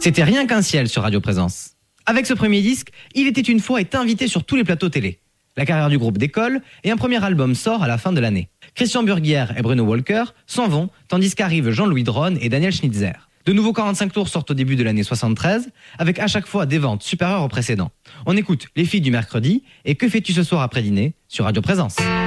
C'était Rien qu'un ciel sur Radio Présence. Avec ce premier disque, Il était une fois est invité sur tous les plateaux télé. La carrière du groupe décolle et un premier album sort à la fin de l'année. Christian Burguière et Bruno Walker s'en vont, tandis qu'arrivent Jean-Louis Dronne et Daniel Schnitzer. De nouveaux 45 tours sortent au début de l'année 73, avec à chaque fois des ventes supérieures aux précédents. On écoute Les filles du mercredi et Que fais-tu ce soir après dîner sur Radio Présence.